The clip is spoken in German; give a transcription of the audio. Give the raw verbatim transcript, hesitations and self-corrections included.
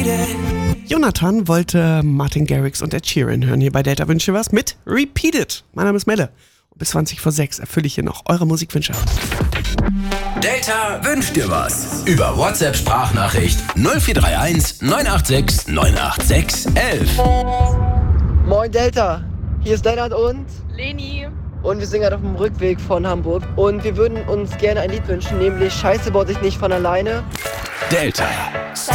Jonathan wollte Martin Garrix und Ed Sheeran hören hier bei Delta Wünsche was mit Repeat It. Mein Name ist Melle. Und bis zwanzig vor sechs erfülle ich hier noch eure Musikwünsche. Delta wünscht dir was. Über WhatsApp-Sprachnachricht null vier drei eins neun acht sechs neun acht sechs elf. Moin Delta, hier ist Lennart und Leni. und wir sind gerade auf dem Rückweg von Hamburg und wir würden uns gerne ein Lied wünschen, nämlich Scheiße baut sich nicht von alleine. Delta.